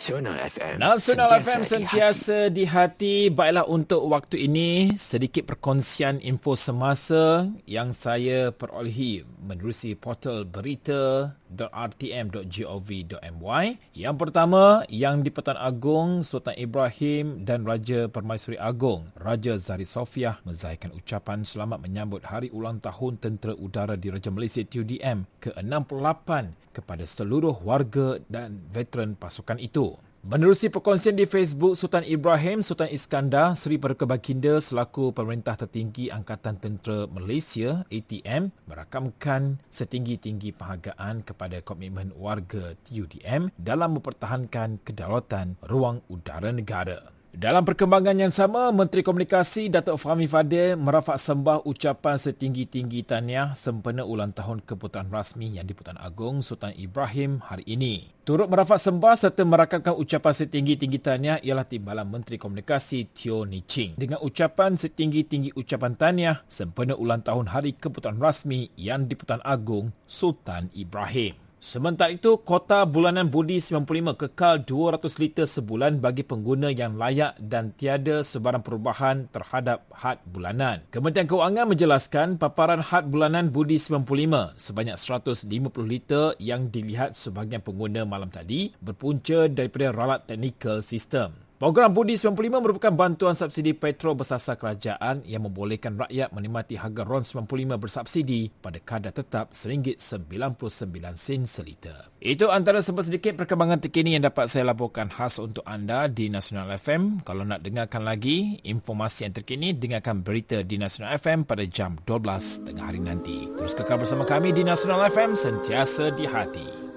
Nasional FM sentiasa di hati. Baiklah, untuk waktu ini sedikit perkongsian info semasa yang saya perolehi menerusi portal berita.rtm.gov.my. Yang pertama, yang di-Pertuan Agong Sultan Ibrahim dan Raja Permaisuri Agong Raja Zahri Sofiah menzahirkan ucapan selamat menyambut Hari Ulang Tahun Tentera Udara Diraja Malaysia TUDM ke-68 kepada seluruh warga dan veteran pasukan itu. Menerusi perkongsian di Facebook, Sultan Ibrahim Sultan Iskandar Seri Paduka Baginda selaku Pemerintah Tertinggi Angkatan Tentera Malaysia ATM merakamkan setinggi-tinggi penghargaan kepada komitmen warga TUDM dalam mempertahankan kedaulatan ruang udara negara. Dalam perkembangan yang sama, Menteri Komunikasi Datuk Fahmi Fadil merafak sembah ucapan setinggi-tinggi tahniah sempena ulang tahun keputusan rasmi yang di-Pertuan Agong Sultan Ibrahim hari ini. Turut merafak sembah serta merakamkan ucapan setinggi-tinggi tahniah ialah Timbalan Menteri Komunikasi Teo Ni Ching dengan ucapan setinggi-tinggi ucapan tahniah sempena ulang tahun hari keputusan rasmi yang di-Pertuan Agong Sultan Ibrahim. Sementara itu, kota bulanan budi 95 kekal 200 liter sebulan bagi pengguna yang layak dan tiada sebarang perubahan terhadap had bulanan. Kementerian Kewangan menjelaskan paparan had bulanan budi 95 sebanyak 150 liter yang dilihat sebahagian pengguna malam tadi berpunca daripada ralat teknikal sistem. Program Budi 95 merupakan bantuan subsidi petrol bersasar kerajaan yang membolehkan rakyat menikmati harga RON 95 bersubsidi pada kadar tetap RM1.99 seliter. Itu antara sedikit perkembangan terkini yang dapat saya laporkan khas untuk anda di Nasional FM. Kalau nak dengarkan lagi informasi yang terkini, dengarkan berita di Nasional FM pada jam 12 tengah hari nanti. Terus kekal bersama kami di Nasional FM, sentiasa di hati.